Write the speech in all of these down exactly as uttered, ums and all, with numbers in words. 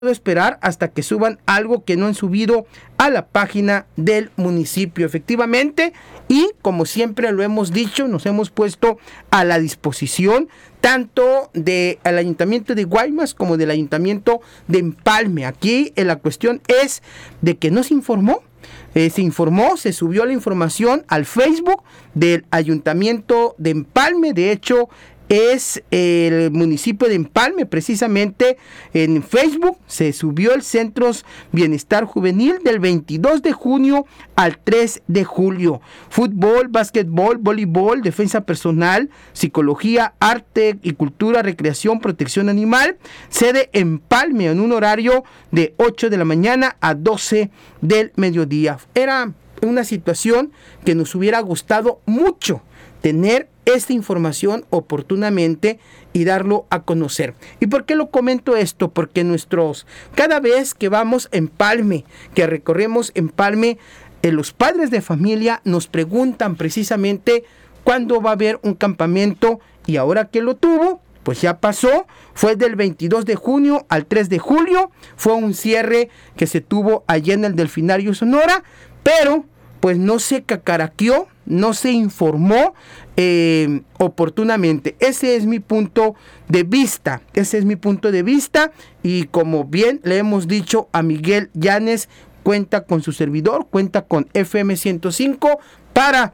esperar hasta que suban algo que no han subido a la página del municipio, efectivamente, y como siempre lo hemos dicho, nos hemos puesto a la disposición tanto del Ayuntamiento de Guaymas como del Ayuntamiento de Empalme. Aquí eh, la cuestión es de que no se informó. Eh, se informó, se subió la información al Facebook del Ayuntamiento de Empalme. De hecho, es el municipio de Empalme, precisamente en Facebook se subió el Centros Bienestar Juvenil del veintidós de junio al tres de julio. Fútbol, básquetbol, voleibol, defensa personal, psicología, arte y cultura, recreación, protección animal. Sede Empalme en un horario de ocho de la mañana a doce del mediodía. Era una situación que nos hubiera gustado mucho tener esta información oportunamente y darlo a conocer. ¿Y por qué lo comento esto? Porque nuestros, cada vez que vamos a Empalme, que recorremos Empalme, eh, los padres de familia nos preguntan precisamente cuándo va a haber un campamento, y ahora que lo tuvo, pues ya pasó, fue del veintidós de junio al tres de julio, fue un cierre que se tuvo allá en el Delfinario Sonora, pero pues no se cacaraqueó, no se informó eh, oportunamente. Ese es mi punto de vista, ese es mi punto de vista, y como bien le hemos dicho a Miguel Llanes, cuenta con su servidor, cuenta con F M ciento cinco para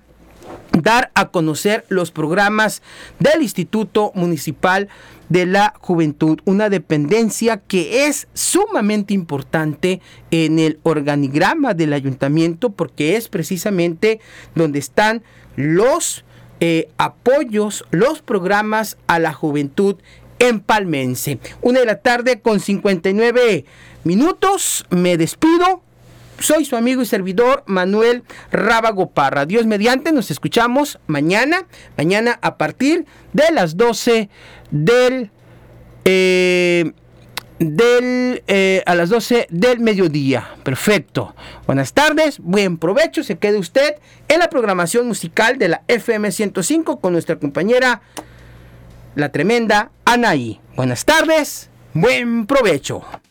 dar a conocer los programas del Instituto Municipal de la Juventud, una dependencia que es sumamente importante en el organigrama del ayuntamiento, porque es precisamente donde están los eh, apoyos, los programas a la juventud empalmense. Una de la tarde con cincuenta y nueve minutos, me despido. Soy su amigo y servidor Manuel Rábago Parra. Dios mediante, nos escuchamos mañana, mañana a partir de las doce del, eh, del eh, a las doce del mediodía. Perfecto. Buenas tardes, buen provecho. Se quede usted en la programación musical de la F M ciento cinco con nuestra compañera, la tremenda Anaí. Buenas tardes, buen provecho.